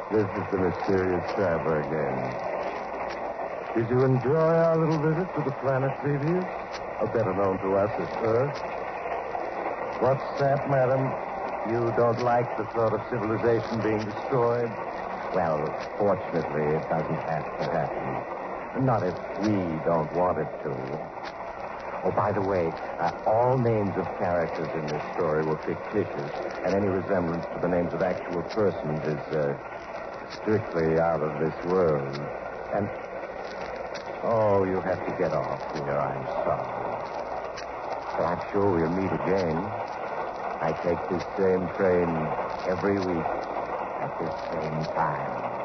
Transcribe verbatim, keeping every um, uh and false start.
This is the mysterious traveler again. Did you enjoy our little visit to the planet Preview? Or better known to us as Earth? What's that, madam? You don't like the sort of civilization being destroyed? Well, fortunately, it doesn't have to happen. Not if we don't want it to. Oh, by the way, uh, all names of characters in this story were fictitious, and any resemblance to the names of actual persons is uh, strictly out of this world. And, oh, you have to get off here. I'm sorry. But I'm sure we'll meet again. I take this same train every week at this same time.